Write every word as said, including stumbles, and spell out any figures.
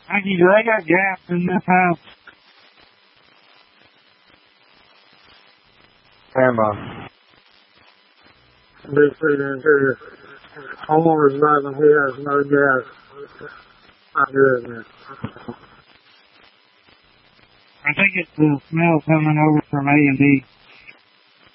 Mikey, do they got gas in this house? Stand by. Big City Interior. Homeowner's driving, he has no gas. Not good, man. I think it's the smell coming over from A and B.